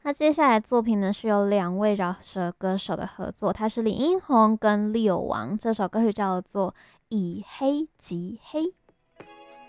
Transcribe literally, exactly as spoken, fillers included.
那接下来的作品呢，是有两位饶舌歌手的合作，他是李英宏跟利友王，这首歌曲叫做《以黑击黑》。